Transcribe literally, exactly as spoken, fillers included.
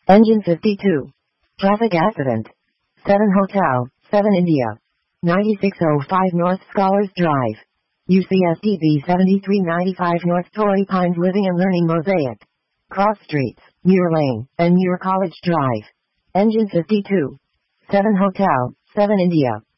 Engine fifty-two. Traffic accident. seven Hotel, seven India. ninety-six oh five North Scholars Drive. U C S D B seventy-three ninety-five North Torrey Pines Living and Learning Mosaic. Cross Streets, Muir Lane, and Muir College Drive. Engine fifty-two. seven Hotel, seven India.